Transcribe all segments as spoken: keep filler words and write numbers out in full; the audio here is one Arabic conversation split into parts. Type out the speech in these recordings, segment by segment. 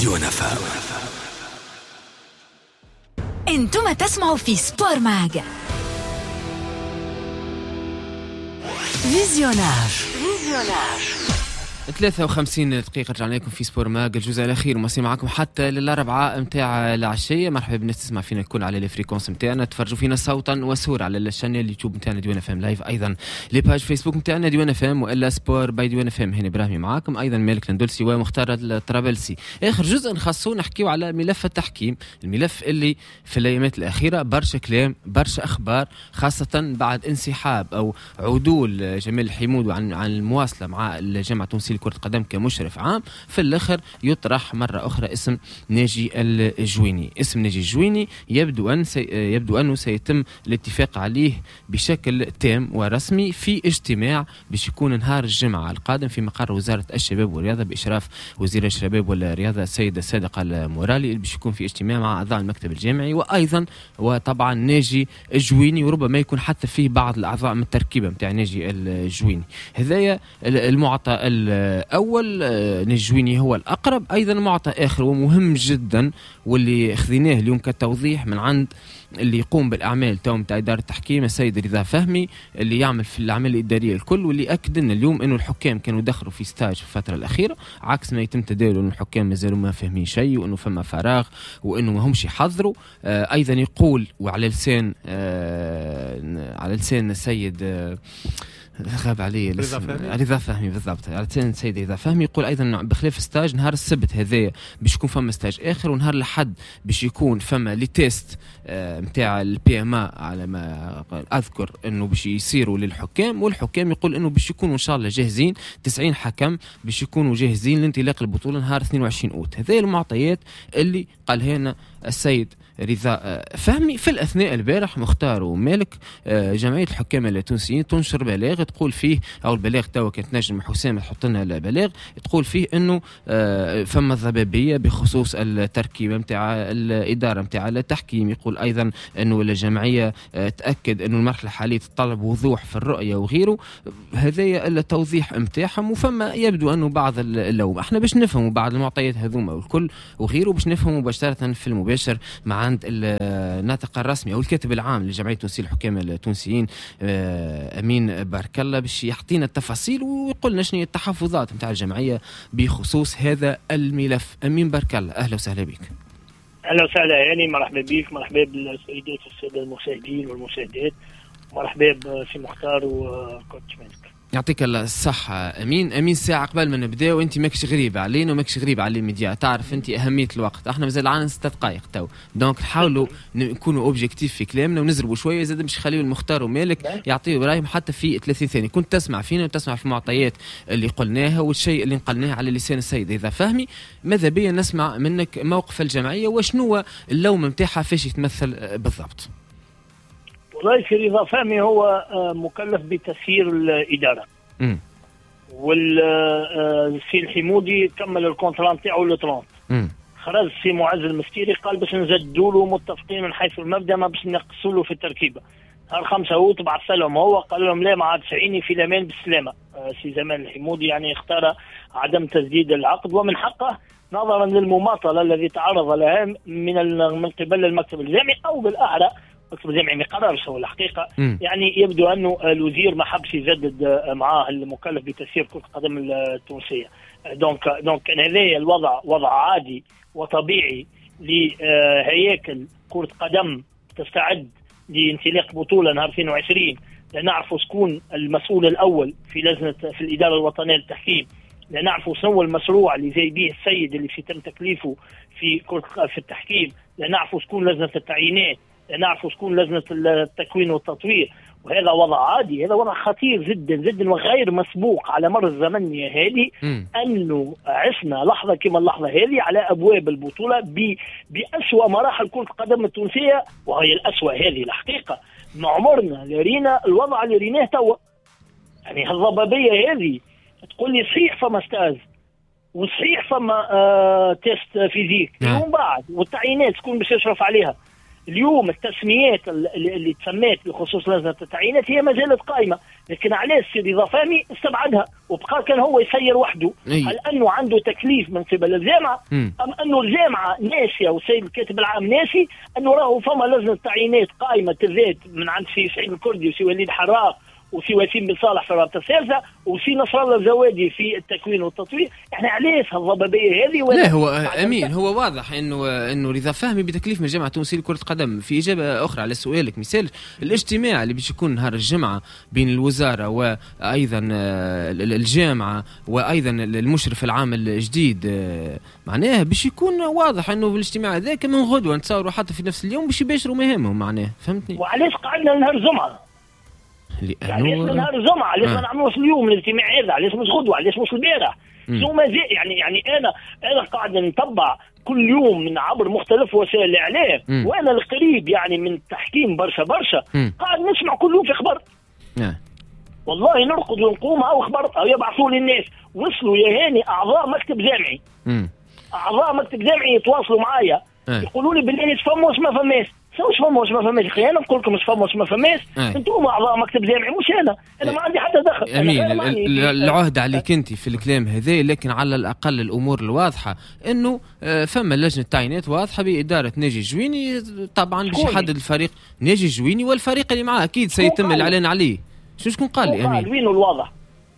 يونفا. انتم تسمعوا في سبور ماج. فيزيوناج ثلاثة وخمسين دقيقة رجعنا لكم في سبور ماج الجزء الأخير، ومسي معكم حتى للأربعة متاع العشية. مرحبا بالناس تسمع فينا الكل على الفريكونس متاعنا، تفرجوا فينا صوتا وصورة على الشانل اليوتيوب متاعنا ديوانا فام لايف، أيضا لي باج فيسبوك متاعنا ديوانا فام وإلا سبور باي ديوانا فام. هنا إبراهيم معاكم، أيضا مالك لندلسي ومختار الطرابلسي. آخر جزء نخصو نحكيو على ملف التحكيم، الملف اللي في الأيامات الأخيرة برشا كلام برشا أخبار، خاصة بعد انسحاب أو عدول جمال الحمود عن عن المواصلة مع الجامعة التونسية لكرة القدم كمشرف عام. في الآخر يطرح مرة أخرى اسم ناجي الجويني. اسم ناجي الجويني يبدو أن سي يبدو أنه سيتم الاتفاق عليه بشكل تام ورسمي في اجتماع باش يكون نهار الجمعة القادم في مقر وزارة الشباب والرياضة بإشراف وزير الشباب والرياضة السيد الصادق المورالي، باش يكون في اجتماع مع أعضاء المكتب الجامعي وأيضا وطبعا ناجي الجويني، وربما يكون حتى فيه بعض الأعضاء من التركيبة متاع ناجي الجويني. هذايا المعطى الأول، نجويني هو الأقرب. أيضا معطى آخر ومهم جدا واللي خذيناه اليوم كتوضيح من عند اللي يقوم بالأعمال توم تاع إدارة التحكيم السيد رضا فهمي اللي يعمل في الأعمال الإدارية الكل، واللي أكد لنا اليوم إنه الحكام كانوا دخلوا في ستاج في الفترة الأخيرة، عكس ما يتم تداوله إنه الحكام مازالوا ما فاهمين شيء وإنه فما فراغ وإنه ما همش يحضروا. آه أيضا يقول وعلى لسان آه على لسان السيد آه غاب عليه رضا فهمي بالضبط، على لسان السيد رضا فهمي يقول ايضا بخلاف ستاج نهار السبت هذايا باش يكون فما ستاج اخر، ونهار الاحد باش يكون فما لي تيست نتاع البي ام على ما اذكر انه باش يصيروا للحكام، والحكام يقول انه باش يكونوا ان شاء الله جاهزين تسعين حكم باش يكونوا جاهزين لانطلاق البطوله نهار اثنين وعشرين أوت. هذه المعطيات اللي قالها لنا السيد رضا فهمي. في الأثناء البارح مختار ومالك جمعية الحكام التونسيين تنشر بلاغ تقول فيه، أو البلاغ توا كانت نجم حسام تحط لنا البلاغ تقول فيه إنه فما ضبابية بخصوص التركيبة متاع الإدارة متاع التحكيم. يقول أيضا إنه الجمعية تأكد إنه المرحلة الحالية تطلب وضوح في الرؤية وغيره. هذايا التوضيح متاعهم، وفما يبدو أنه بعض اللوم. احنا باش نفهموا بعض المعطيات هذوما والكل وغيره باش نفهموا مباشرة في المباشر مع عند الناطق الرسمي او الكاتب العام لجمعيه تونسيه الحكام التونسيين امين بارك الله باش يعطينا التفاصيل ويقول لنا شنو هي التحفظات نتاع الجمعيه بخصوص هذا الملف. امين بارك الله، اهلا وسهلا بك. اهلا وسهلا يعني مرحبا بك، مرحبا بالسيدات والساده المشاهدين والمشاهدات، مرحبا بسي مختار وكوتش مالك. يعطيك الله الصحة أمين. أمين ساعة قبل ما نبدأ وأنت ماكش غريبة علينا وماكش غريبة على الميديا، تعرف أنت أهمية الوقت، احنا مازال عنا ستة دقائق تو، دونك نحاولوا نكونوا أوبجيكتيف في كلامنا ونزربوا شوية، زاد مش خليوا المختار ومالك يعطيه برايهم حتى في ثلاثين ثانية. كنت تسمع فينا وتسمع في المعطيات اللي قلناها والشيء اللي نقلناه على لسان السيد إذا فهمي. ماذا بيا نسمع منك موقف الجمعية وشنو اللوم متاعها فاش يتمثل بالضبط؟ والله في رضا فهمي هو مكلف بتسيير الإدارة، امم والسي الحمودي كمل الكونترا نتاعو ل ثلاثين. خرج سي معز المستيري قال باش نزدوا له متفقين من حيث المبدا ما باش نقصوا له في التركيبه. نهار خمسة هو تبع لهم هو قال لهم لا ما عادش عيني في الامان بالسلامه. سي زمان الحمودي يعني اختار عدم تسديد العقد، ومن حقه نظرا للمماطله الذي تعرض لها من من قبل المكتب الجامعي، او بالاحرى المكتب الجامعي ما قررش هو الحقيقه. م. يعني يبدو انه الوزير ما حبش يجدد معاه المكلف بتسيير كرة القدم التونسيه. دونك دونك كان هذا الوضع وضع عادي وطبيعي لهياكل كرة قدم تستعد لانطلاق بطوله نهار اثنين وعشرين. لنعرف شكون المسؤول الاول في لجنه في الاداره الوطنيه للتحكيم، لنعرف شنو المشروع اللي جاي به السيد اللي يتم تكليفه في في التحكيم، لنعرف شكون لجنه التعيينات، نعرف شكون لجنة التكوين والتطوير. وهذا وضع عادي، هذا وضع خطير جدا جدا وغير مسبوق على مر الزمن هذه، أنه عشنا لحظة كما اللحظة هذه على أبواب البطولة بأسوأ مراحل كرة القدم التونسية، وهي الأسوأ هذه الحقيقة. ما عمرنا لرينا الوضع اللي ريناه توا. يعني هالضبابية هذه تقول لي صحيح فما ستاز وصحيح فما آه تيست فيزيك يوم بعد، والتعيينات تكون باش يشرف عليها. اليوم التسميات اللي تسميت بخصوص لجنة التعيينات هي ما زالت قائمة. لكن علاش سي رضا فهمي استبعدها وبقى كان هو يسير وحده؟ هل انه عنده تكليف من قبل الجامعه م. ام انه الجامعه ناسيه والسيد الكاتب العام ناسي انه راهو فما لجنه تعيينات قائمه تزات من عند سي سعيد الكردي وسي وليد حراق وسي وسيم بن صالح في الرابطه الثالثه وسي نصر الله الزوادي في التكوين والتطوير. احنا علاش هالضبابيه هذه؟ لا هو امين هو واضح انه انه رضا فهمي بتكليف من الجامعه التونسيه لكره القدم. في اجابه اخرى على سؤالك، مثال الاجتماع اللي باش يكون نهار الجمعه بين الوزاره وايضا الجامعه وايضا المشرف العام الجديد، معناه باش يكون واضح انه بالاجتماع هذاك من غدوه نتصوروا حتى في نفس اليوم باش يباشروا مهامهم، معناه فهمتني؟ وعلاش قعدنا نهار الجمعه؟ علاش من نهار الجمعه؟ علاش ما نعملوش اليوم الاجتماع هذا؟ علاش مش غدوه؟ علاش مش البارح؟ شو ما زي يعني يعني انا انا قاعد نتبع كل يوم من عبر مختلف وسائل الاعلام وانا القريب يعني من التحكيم برشا برشا قاعد نسمع كل يوم في خبر. نعم والله نرقد ونقوم او خبر او يبعثوا لي الناس. وصلوا يا هاني اعضاء مكتب جامعي اعضاء مكتب جامعي يتواصلوا معايا يقولوا لي بالله فماش ما فماش مش فماش ما فماش خلينا نقول لكم مش فماش ما فماش انتم اعضاء مكتب جامعي مش انا انا ما عندي حتى دخل. امين العهد عليك انت في الكلام هذا، لكن على الاقل الامور الواضحه انه فما لجنه تعيينات واضحه باداره ناجي الجويني طبعا باش يحدد الفريق ناجي الجويني والفريق اللي معاه اكيد سيتم الاعلان عليه. شو شكون قال لي امين؟ وين الواضح؟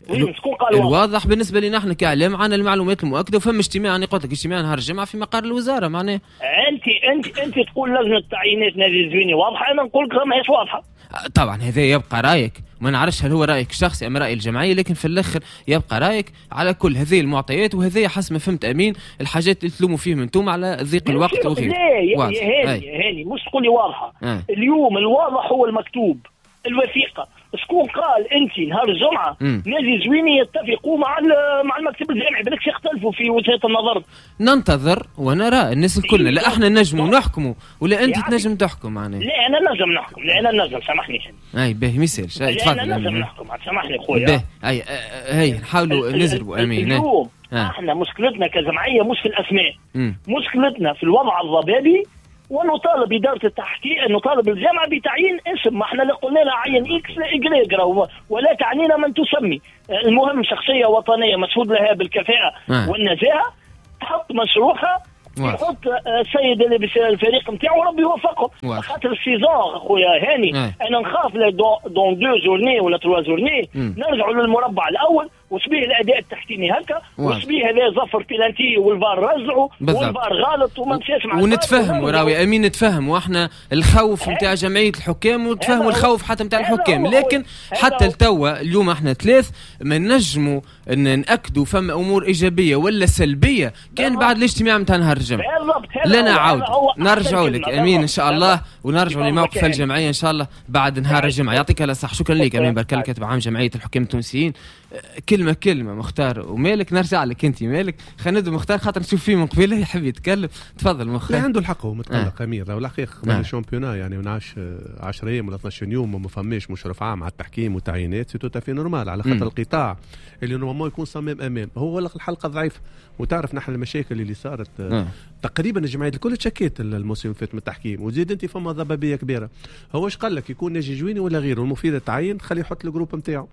الواضح بالنسبه لنا احنا كاعلام عن المعلومات المؤكده وفما اجتماع انا قلت لك اجتماع نهار الجمعه في مقر الوزاره. معناه انت انت انت تقول لجنه تعيينات نادي الزويني واضحه، انا نقول لك ماهيش واضحه. طبعا هذا يبقى رايك، ما نعرفش هل هو رايك الشخصي ام راي الجمعيه، لكن في الاخر يبقى رايك على كل هذه المعطيات. وهذه حسب ما فهمت امين الحاجات اللي تلوموا فيهم انتم على ضيق الوقت وغيره. لا يا هاني يا هاني مش تقول لي واضحه. آه. اليوم الواضح هو المكتوب الوثيقه. شكون قال انت نهار الجمعه نادي الزويني يتفقوا مع مع المكتب الجامعي؟ بالك يختلفوا في وجهه النظر. ننتظر ونرى الناس الكل. لا احنا نجموا نحكموا ولا انت تنجم تحكم معناها؟ لا انا نجم نحكم. لا انا نجم سامحني. اي باهي مثال تفضل. انا نجم نحكم سامحني خويا. اي هي نحاولوا نزربوا امين. اليوم احنا مشكلتنا كجمعيه مش في الاسماء، مشكلتنا في الوضع الضبابي. ونطالب إدارة التحكيم، نطالب الجامعة بتعيين اسم. ما احنا اللي قلنا لها عين إكس لا إجريجرا ولا تعنينا من تسمي. المهم شخصية وطنية مشهود لها بالكفاءة آه. والنزاهة تحط مشروعها يحط السيد اللي بالفريق نتاعو ربي يوفقه. خاطر السيزون اخويا هاني آه. انا نخاف دون دو جورني ولا تروا جورني نرجعوا للمربع الاول وشبيه الاداء التحكيمي هكا وشبيه هذا زفر بيلانتي والفار رجعوا والفار غلط وما مشاش مع ونتفهم وراوي امين نتفهم واحنا الخوف نتاع جمعيه الحكام ونتفهموا الخوف حتى نتاع الحكام. لكن حتى لتوا اليوم احنا ثلاث ما نجموا ان ناكدوا فما امور ايجابيه ولا سلبيه كان بعد الاجتماع نتاع نهار الجمعه. لنا عود نرجعوا لك امين ان شاء الله ونرجعوا لموقف الجمعيه ان شاء الله بعد نهار الجمعه. يعطيك الصحه. شكرا لك امين بارك الله كاتب عام جمعيه الحكام التونسيين. كلمه كلمه مختار ومالك نرجع لك انت مالك خلينا ندو مختار خاطر نشوف فيه من قبيله يحب يتكلم. تفضل مختار. لا عنده الحق هو متقلق آه. امير لو الحقيقه قبل آه. الشامبيونا يعني ونعش عشرة ايام ولا اثناش يوم وما فماش مشرف عام على التحكيم وتعيينات سي توتا في نورمال على خاطر القطاع اللي نورمالمون يكون صمام امام هو الحلقه ضعيفه. وتعرف نحن المشاكل اللي صارت آه. تقريبا الجمعيات الكل تشكيت الموسم فات من التحكيم وزيد انت فما ضبابيه كبيره. هو ايش قال لك يكون ناجي جويني ولا غيره المفيد تعين خليه يحط الجروب نتاعو.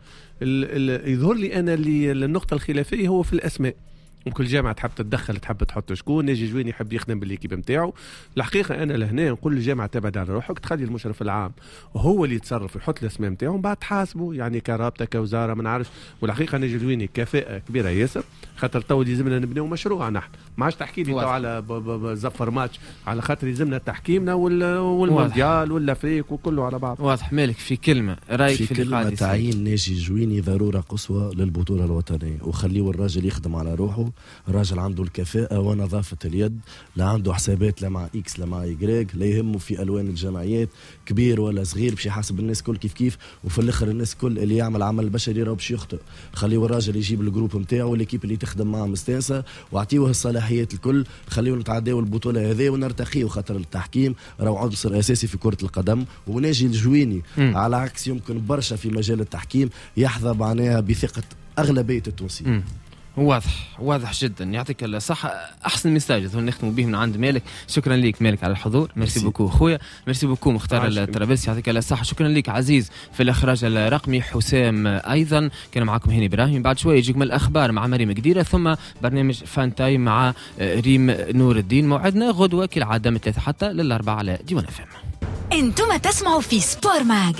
يظهر لي انا اللي النقطه الخلافيه هو في الاسماء. وكل جامعه تحب تتدخل تحب تحط شكون. ناجي جويني يحب يخدم بالليكيب نتاعو. الحقيقه انا لهنا نقول الجامعه تبعد على روحك تخلي المشرف العام وهو اللي يتصرف يحط الاسماء نتاعو بعد تحاسبه يعني كرابطه كوزاره ما نعرفش. والحقيقه ناجي جويني كفاءه كبيره ياسر خاطر تو لازمنا نبنيو مشروع نحن ما عادش تحكي لي تو على زفر ماتش على خاطر يلزمنا تحكيمنا والمونديال والافريق وكله على بعض. واضح. مالك في كلمه رايك في, في كلمه تعيين ناجي جويني ضروره قصوى للبطوله الوطنيه وخليه الراجل يخدم على روحه. الراجل عنده الكفاءة ونظافة اليد لا عنده حسابات لا مع إكس لا مع إيجريج لا يهمه في ألوان الجمعيات كبير ولا صغير باش يحاسب الناس كل كيف كيف. وفي الآخر الناس كل اللي يعمل عمل بشري راه باش يخطئ. خليه الراجل يجيب الجروب نتاعو والليكيب اللي تخدم معاه مستانسة واعطيوه الصلاحيات الكل. خليه نتعداو البطولة هذه ونرتقيه خاطر التحكيم راه عنصر أساسي في كرة القدم. وناجي الجويني م. على عكس يمكن برشا في مجال التحكيم يحظى معناها بثقة أغلبية التونسيين. واضح واضح جدا، يعطيك الصحة. أحسن مساج نختم به من عند مالك. شكرا لك مالك على الحضور. ميرسي بوكو خويا. ميرسي بوكو مختار الترابيزي، يعطيك الصحة. شكرا لك عزيز في الإخراج الرقمي حسام. أيضا كان معكم هاني إبراهيم. بعد شوية يجيكم الأخبار مع مريم قديرة، ثم برنامج فان تايم مع ريم نور الدين. موعدنا غدوة كالعادة من ثلاثة حتى للأربعة على ديوان اف ام. انتم تسمعوا في سبور ماج.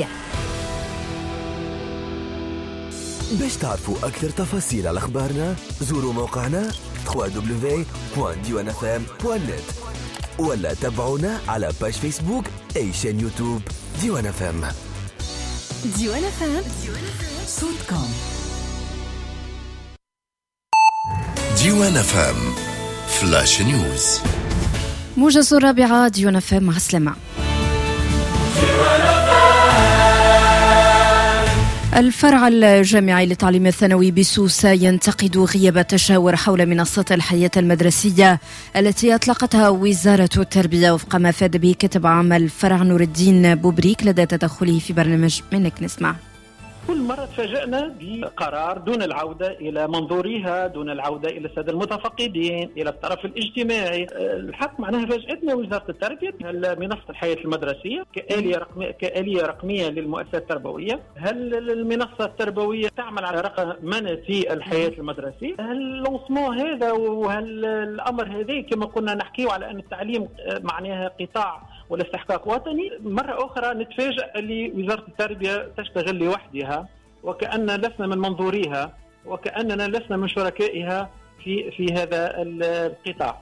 باش تعرفوا أكثر تفاصيل على أخبارنا زوروا موقعنا دبليو دبليو دبليو دوت ديوان اف ام دوت نت ولا تابعونا على باج فيسبوك أي شان يوتيوب ديوان اف ام. ديوان اف ام صوتكم. ديوان اف ام فلاش نيوز. موجز الرابعة ديوان اف ام. مع السلامة. الفرع الجامعي للتعليم الثانوي بسوسة ينتقد غياب التشاور حول منصة الحياة المدرسية التي أطلقتها وزارة التربية وفق ما فاد به كاتب عام الفرع نور الدين بوبريك لدى تدخله في برنامج منك نسمع. كل مرة تفاجأنا بقرار دون العودة إلى منظوريها، دون العودة إلى السادة المتفقدين، إلى الطرف الاجتماعي. الحق معناها فاجأتنا وزارة التربية. هل منصة الحياة المدرسية كآلية رقمية, كآلية رقمية للمؤسسات التربوية؟ هل المنصة التربوية تعمل على رقمنة في الحياة المدرسية؟ هل اللونسمون هذا وهل الأمر هذا كما كنا نحكيه على أن التعليم معناها قطاع ولا استحقاق وطني، مرة أخرى نتفاجأ اللي وزارة التربية تشتغل لوحدها وكأننا لسنا من منظوريها وكأننا لسنا من شركائها في في هذا القطاع.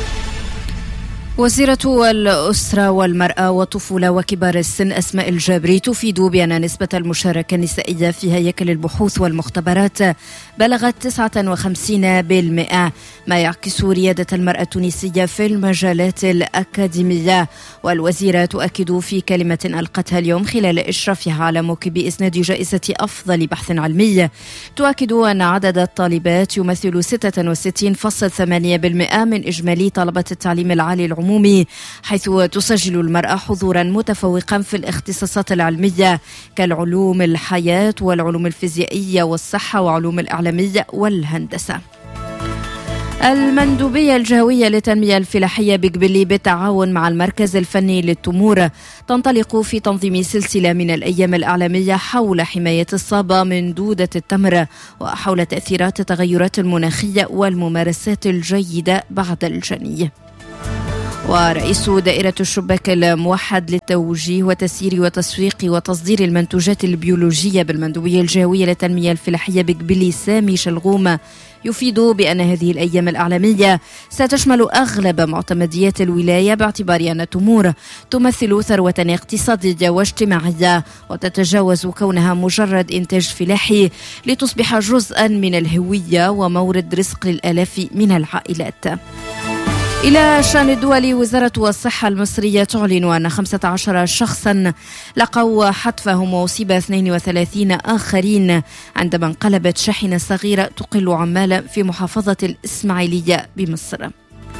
وزيرة الأسرة والمرأة والطفولة وكبار السن أسماء الجابري تفيد بأن نسبة المشاركة النسائية في هياكل البحوث والمختبرات بلغت تسعة وخمسين بالمئة، ما يعكس ريادة المرأة التونسية في المجالات الأكاديمية. والوزيرة تؤكد في كلمة ألقتها اليوم خلال إشرافها على موكب إسناد جائزة أفضل بحث علمي، تؤكد أن عدد الطالبات يمثل ستة وستين فاصلة ثمانية بالمئة من إجمالي طلبة التعليم العالي العمومي، حيث تسجل المرأة حضورا متفوقا في الاختصاصات العلمية كالعلوم الحياة والعلوم الفيزيائية والصحة وعلوم الإعلامية والهندسة. المندوبية الجهوية للتنمية الفلاحية بقبلي بالتعاون مع المركز الفني للتمور تنطلق في تنظيم سلسلة من الأيام الإعلامية حول حماية الصابة من دودة التمر وحول تأثيرات التغيرات المناخية والممارسات الجيدة بعد الجني. ورئيس دائرة الشباك الموحد للتوجيه وتسيير وتسويق وتصدير المنتوجات البيولوجية بالمندوبية الجهوية للتنمية الفلاحية بقبلي سامي شلغوم يفيد بأن هذه الأيام الإعلامية ستشمل أغلب معتمديات الولاية باعتبار أن التمور تمثل ثروة اقتصادية واجتماعية وتتجاوز كونها مجرد إنتاج فلاحي لتصبح جزءا من الهوية ومورد رزق للآلاف من العائلات. إلى شأن الدول، وزارة الصحة المصرية تعلن أن خمسة عشر شخصا لقوا حتفهم وأصيب اثنين وثلاثين آخرين عندما انقلبت شاحنة صغيرة تقل عمالا في محافظة الإسماعيلية بمصر.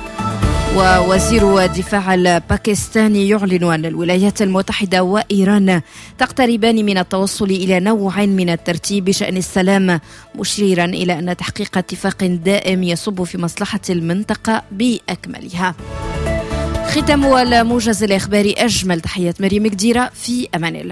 ووزير الدفاع الباكستاني يعلن أن الولايات المتحدة وإيران تقتربان من التوصل إلى نوع من الترتيب بشأن السلام، مشيرا إلى أن تحقيق اتفاق دائم يصب في مصلحة المنطقة بأكملها. ختام الموجز الإخباري. أجمل تحيات مريم قديرة. في أمان الله.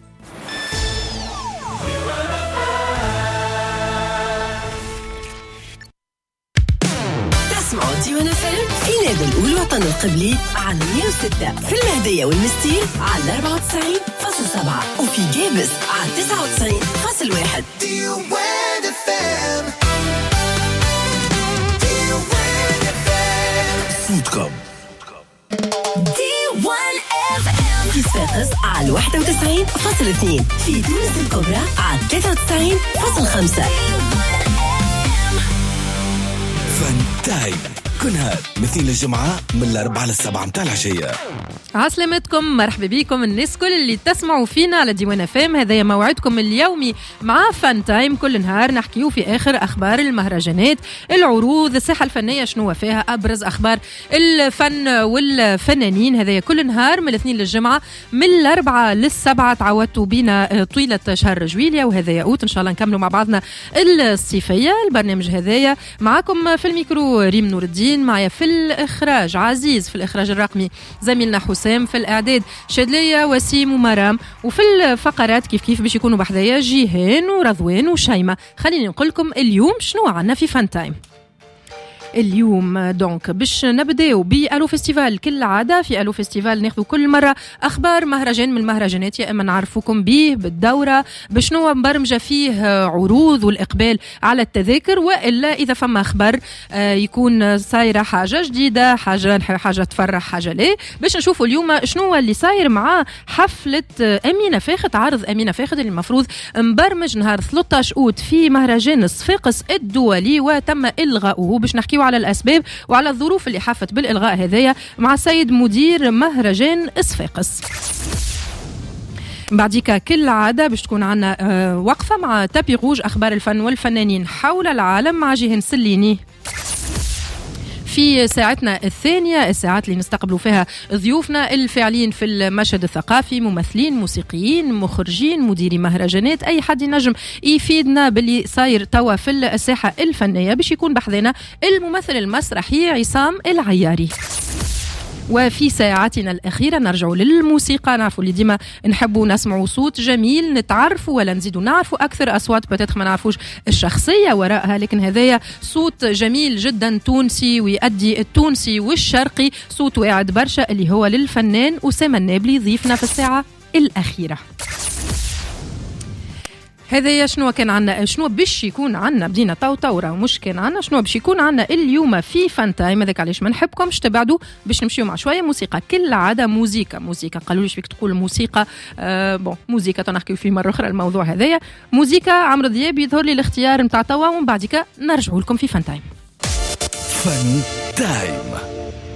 ديوان اف ام في نادي الأول الوطن القبلي على مية وستة، في المهدية والمستير على أربعة وتسعين فاصلة سبعة، وفي جابس على تسعة وتسعين فاصلة واحد. ديوان اف ام ديوان اف ام صوتكم. ديوان اف ام في صفاقس على واحد وتسعين فاصلة اثنين، في تونس الكبرى على ثلاثة وتسعين فاصلة خمسة. فان تايم كل نهار مثل الجمعة من الأربعة للسبعة متاع العشية. عسلامتكم، مرحبا بكم الناس كل اللي تسمعوا فينا على ديوان فام. هذا موعدكم اليومي مع فان تايم، كل نهار نحكيو في آخر أخبار المهرجانات، العروض، الساحة الفنية شنو فيها، أبرز أخبار الفن والفنانين. هذا كل نهار من الاثنين للجمعة من الأربعة للسبعة. تعودتوا بينا طيلة شهر جويليا وهذا ياقوت إن شاء الله نكملوا مع بعضنا الصيفية. البرنامج هذايا معكم في الميكرو ريم نور الدين، معايا في الإخراج عزيز، في الإخراج الرقمي زميلنا حسام، في الإعداد شادلية وسيم ومرام، وفي الفقرات كيف كيف باش يكونوا بحذايا جيهان ورضوان وشيمة. خليني نقول لكم اليوم شنو عنا في فان تايم. اليوم دونك باش نبداو بألو فيستيفال. كل عادة في ألو فيستيفال ناخذوا كل مرة أخبار مهرجان من المهرجانات، يا إما نعرفوكم به بالدورة بشنو مبرمجة فيه عروض والإقبال على التذاكر، وإلا إذا فما أخبار يكون صايرة حاجة جديدة، حاجة حاجة تفرح حاجة ليه، باش نشوفوا اليوم شنو اللي صاير مع حفلة أمينة فاخت، عرض أمينة فاخت اللي المفروض مبرمج نهار ثلاثة عشر أوت في مهرجان صفاقس الدولي وتم إلغاؤه. باش نحكيو على الأسباب وعلى الظروف اللي حافت بالإلغاء هذايا مع السيد مدير مهرجان صفاقس. بعديك كل عادة باش تكون عنا آه وقفة مع تابي روج، أخبار الفن والفنانين حول العالم مع جيهان سليني. في ساعتنا الثانية، الساعات اللي نستقبلوا فيها ضيوفنا الفاعلين في المشهد الثقافي، ممثلين، موسيقيين، مخرجين، مديري مهرجانات، أي حد ينجم يفيدنا باللي صاير توا في الساحة الفنية. باش يكون بحذنا الممثل المسرحي عصام العياري. وفي ساعاتنا الأخيرة نرجع للموسيقى. نعرفوا اللي ديما نحبوا نسمعوا صوت جميل نتعرفوا ولا نزيدوا نعرفوا أكثر أصوات بتاتخ ما نعرفوش الشخصية وراءها، لكن هذايا صوت جميل جدا تونسي ويؤدي التونسي والشرقي، صوت واعد برشا اللي هو للفنان أسامة النابلي ضيفنا في الساعة الأخيرة. هذا شنو كان عنا، شنو باش يكون عنا، بدينا تو طورة ومش كان عنا شنو باش يكون عنا اليوم في فان تايم. هذاك علاش ما نحبكمش تبعدوا باش نمشيو مع شويه موسيقى. كل عاده موسيقى موسيقى قالوا لي فيك تقول موسيقى آه بون موسيقى تنحكيو فيه مره اخرى الموضوع هذايا. موسيقى عمرو دياب يظهر لي الاختيار نتاع توا، ومن بعد نرجعوا لكم في فان تايم. فان تايم